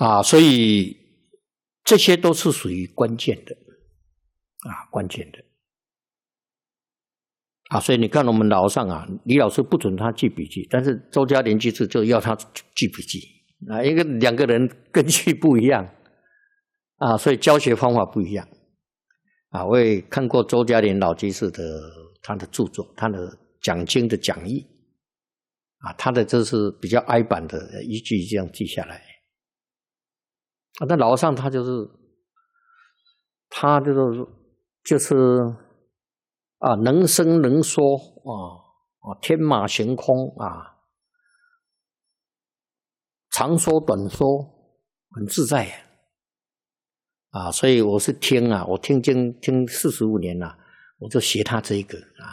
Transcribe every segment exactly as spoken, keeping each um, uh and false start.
啊，所以这些都是属于关键的啊，关键的啊，所以你看我们老上啊，李老师不准他记笔记，但是周嘉玲居士就要他记笔记啊，因为两个人根据不一样啊，所以教学方法不一样啊。我也看过周嘉玲老居士的他的著作，他的讲经的讲义啊，他的这是比较挨版的，一句这样记下来啊。那老上他就是他就是就是啊，能伸能缩啊，啊，天马行空啊，长说短说，很自在呀。啊，所以我是听啊，我听经听四十五年了，我就学他这一个啊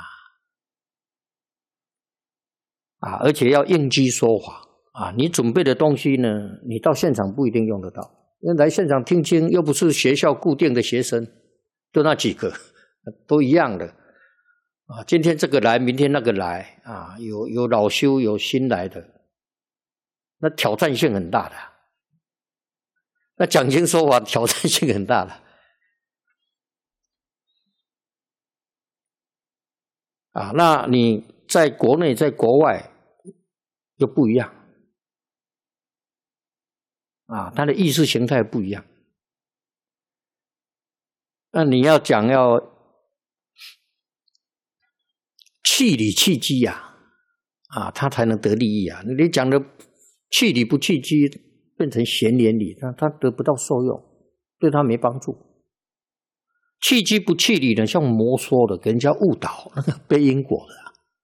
啊，而且要应机说法啊。你准备的东西呢，你到现场不一定用得到，因为来现场听经又不是学校固定的学生，就那几个，都一样的啊。今天这个来，明天那个来啊，有有老修有新来的，那挑战性很大的。那讲经说法挑战性很大的啊，那你在国内在国外又不一样啊，它的意识形态不一样。那你要讲要气理气机呀，啊，他才能得利益啊。你讲的气理不气机，变成闲言理，他他得不到受用，对他没帮助。气机不气理呢，像魔说的，给人家误导，那个背因果的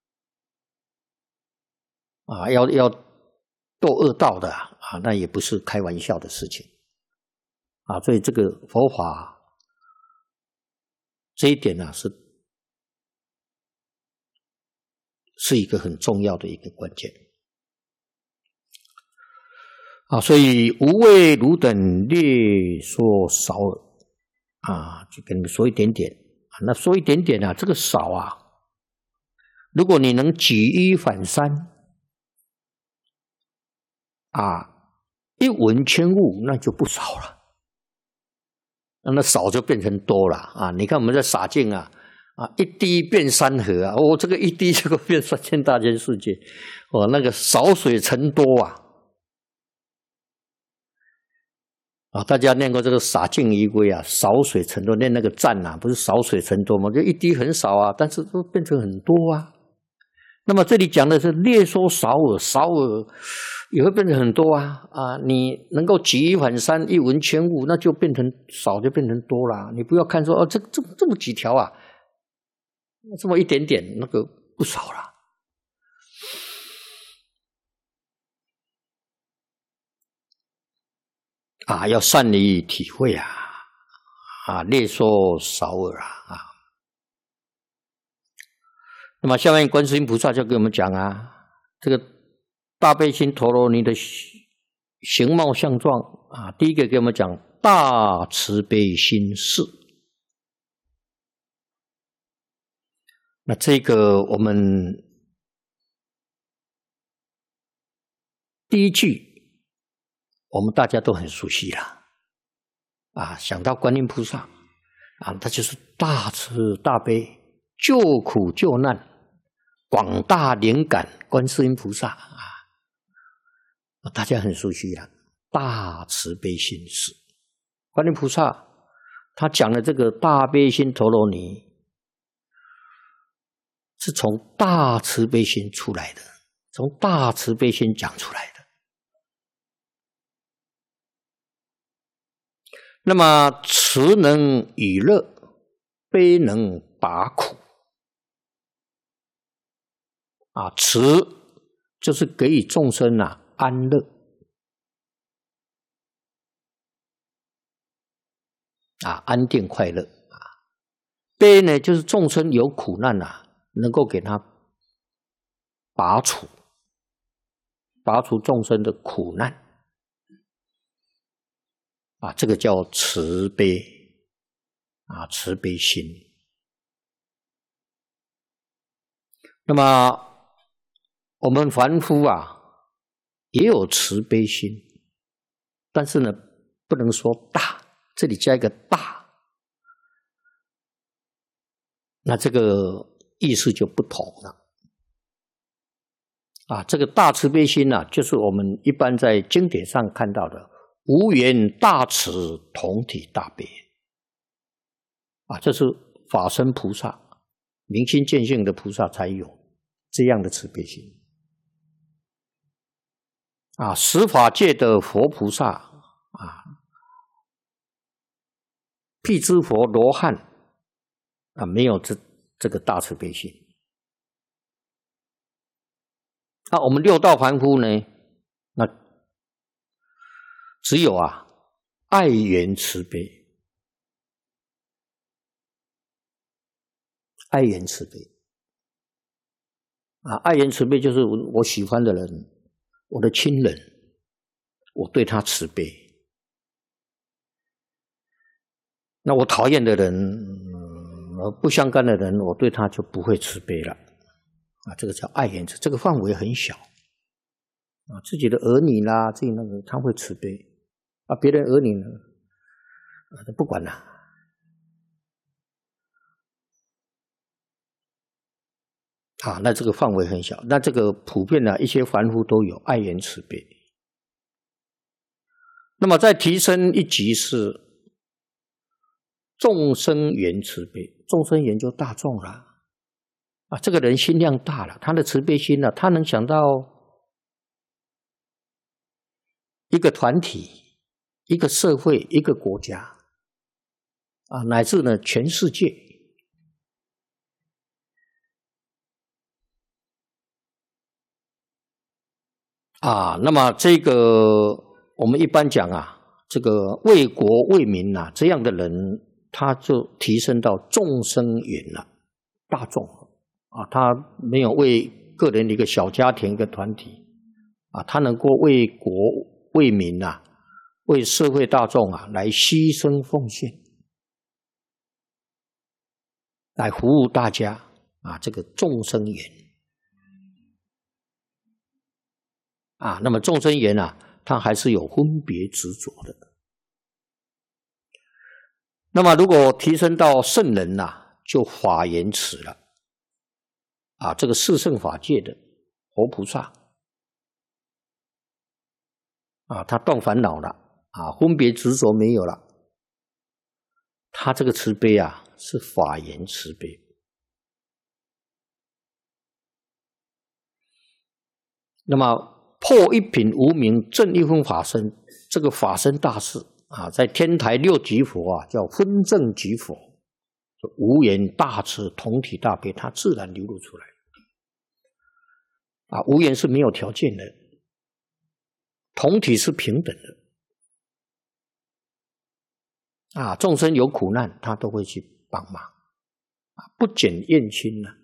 啊，要要斗恶道的啊，那也不是开玩笑的事情啊。所以这个佛法这一点呢、啊，是是一个很重要的一个关键。啊，所以无畏汝等略说少耳啊，就跟你们说一点点啊。那说一点点啊，这个少啊，如果你能举一反三啊，一闻千悟，那就不少了。那少就变成多了啊！你看我们在洒净啊，啊，一滴变山河啊，哦，这个一滴这个变三千大千世界，哦，那个少水成多啊。啊，大家念过这个洒净仪规啊，少水成多，念那个赞啊，不是少水成多吗？就一滴很少啊，但是都变成很多啊。那么这里讲的是略说少耳，少耳也会变成很多啊啊！你能够举一反三，一闻千悟，那就变成少，就变成多了。你不要看说哦，这这这么几条啊，这么一点点，那个不少了。啊，要善于体会啊，啊，略说少耳啊，啊。那么下面观世音菩萨就给我们讲啊，这个大悲心陀罗尼的形貌相状啊，第一个给我们讲大慈悲心事。那这个我们第一句。我们大家都很熟悉了啊，想到观音菩萨啊，他就是大慈大悲、救苦救难、广大灵感观世音菩萨啊，大家很熟悉了。大慈悲心事，观音菩萨他讲的这个大悲心陀罗尼，是从大慈悲心出来的，从大慈悲心讲出来的。那么慈能以乐，悲能拔苦啊，慈就是给予众生啊安乐啊，安定快乐啊。悲呢，就是众生有苦难啊，能够给他拔除，拔除众生的苦难。啊，这个叫慈悲啊，慈悲心。那么我们凡夫啊，也有慈悲心但是呢，不能说大，这里加一个大，那这个意思就不同了。啊，这个大慈悲心啊，就是我们一般在经典上看到的无缘大慈，同体大悲。啊，这是法身菩萨、明心见性的菩萨才有这样的慈悲心。啊，十法界的佛菩萨啊，辟支佛、罗汉啊，没有这这个大慈悲心。那、啊、我们六道凡夫呢？那只有啊，爱缘慈悲，爱缘慈悲啊，爱缘慈悲就是我喜欢的人，我的亲人，我对他慈悲。那我讨厌的人，嗯、不相干的人，我对他就不会慈悲了。啊，这个叫爱缘慈，这个范围很小啊，自己的儿女啦，自己那个他会慈悲啊，别人儿女呢，啊，不管了啊，那这个范围很小，那这个普遍呢，一些凡夫都有爱缘慈悲。那么再提升一级是众生缘慈悲，众生缘就大众了。啊，这个人心量大了，他的慈悲心呢、啊，他能想到一个团体、一个社会、一个国家，啊，乃至呢全世界。啊，那么这个我们一般讲啊，这个为国为民啊，这样的人，他就提升到众生缘了，大众。啊，他没有为个人的一个小家庭、一个团体，啊，他能够为国为民啊，为社会大众啊来牺牲奉献，来服务大家啊，这个众生缘啊，那么众生缘啊，它还是有分别执着的。那么如果提升到圣人啊，就法缘慈了。啊，这个四圣法界的佛菩萨啊，他断烦恼了啊，分别执着没有了，他这个慈悲啊是法缘慈悲。那么破一品无明，证一分法身，这个法身大士啊，在天台六级佛啊叫分正级佛，无缘大慈，同体大悲，它自然流露出来。啊，无缘是没有条件的，同体是平等的。啊，众生有苦难，他都会去帮忙，啊，不减厌亲呢。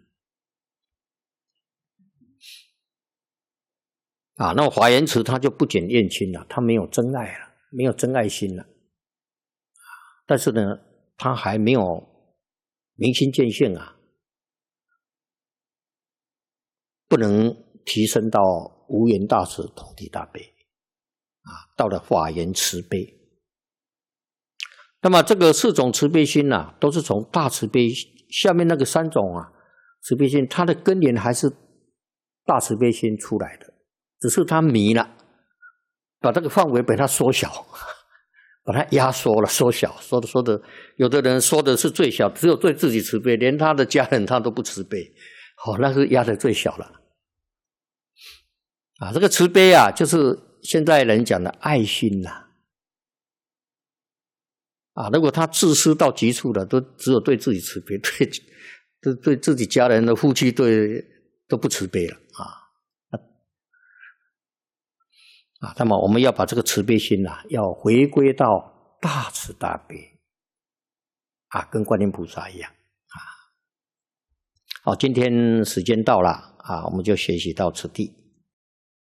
啊，那么华严慈他就不减厌亲了，他没有真爱了，没有真爱心了。但是呢，他还没有明心见性啊，不能提升到无缘大慈，同体大悲啊，到了法缘慈悲。那么这个四种慈悲心啊，都是从大慈悲下面那个三种啊慈悲心，它的根源还是大慈悲心出来的，只是它迷了，把这个范围把它缩小，把它压缩了，缩小，说的说的，有的人说的是最小，只有对自己慈悲，连他的家人他都不慈悲，哦，那是压得最小了。啊，这个慈悲啊，就是现在人讲的爱心呐、啊。啊，如果他自私到极处了，都只有对自己慈悲，对对对自己家人的夫妻对都不慈悲了啊啊！那么我们要把这个慈悲心呐、啊，要回归到大慈大悲啊，跟观音菩萨一样啊。好，今天时间到了啊，我们就学习到此地。